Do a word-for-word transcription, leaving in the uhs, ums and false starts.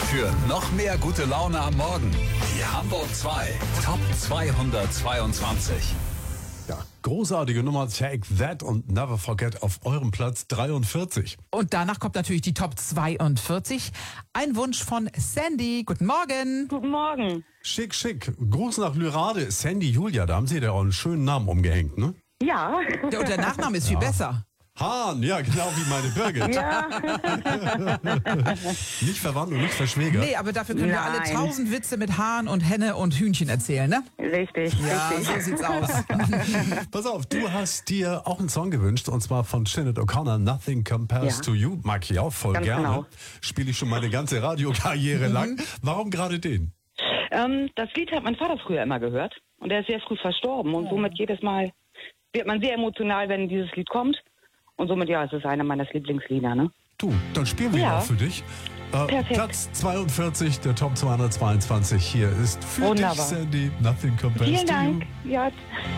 Für noch mehr gute Laune am Morgen. Die Hamburg zwei Top zweihundertzweiundzwanzig. Ja, großartige Nummer, Take That und Never Forget auf eurem Platz dreiundvierzig. Und danach kommt natürlich die Top zweiundvierzig. Ein Wunsch von Sandy. Guten Morgen. Guten Morgen. Schick, schick. Gruß nach Lyrade. Sandy Julia, da haben sie ja auch einen schönen Namen umgehängt, ne? Ja. Ja, und der Nachname ist viel besser. Hahn, ja, genau wie meine Birgit. Ja. Nicht verwandt und nicht verschwägert. Nee, aber dafür können wir alle Nein. tausend Witze mit Hahn und Henne und Hühnchen erzählen, ne? Richtig, Ja, richtig. so sieht's aus. Pass auf, du hast dir auch einen Song gewünscht, und zwar von Sinead O'Connor, Nothing Compares Ja. to You. Mag ich auch voll Ganz gerne. genau. Spiele ich schon meine ganze Radiokarriere lang. Warum gerade den? Ähm, das Lied hat mein Vater früher immer gehört und er ist sehr früh verstorben und somit jedes Mal wird man sehr emotional, wenn dieses Lied kommt und somit, ja, es ist einer meiner Lieblingslieder, ne? Du, dann spielen wir Ja. mal für dich. Äh, Perfekt. Platz zweiundvierzig, der Top zweihundertzweiundzwanzig. Hier ist für Wunderbar. dich, Sandy, Nothing Compares Vielen to Dank. You. Ja.